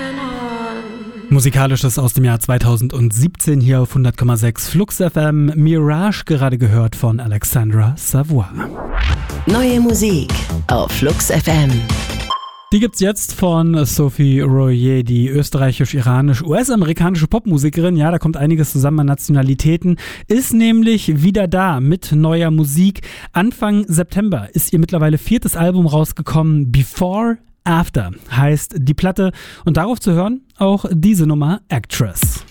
Musikalisches aus dem Jahr 2017 hier auf 100,6 Flux FM. Mirage, gerade gehört von Alexandra Savoy. Neue Musik auf Flux FM. Die gibt's jetzt von Sophie Royer, die österreichisch-iranisch-US-amerikanische Popmusikerin. Ja, da kommt einiges zusammen an Nationalitäten. Ist nämlich wieder da mit neuer Musik. Anfang September ist ihr mittlerweile 4. Album rausgekommen. Before After heißt die Platte. Und darauf zu hören auch diese Nummer Actress.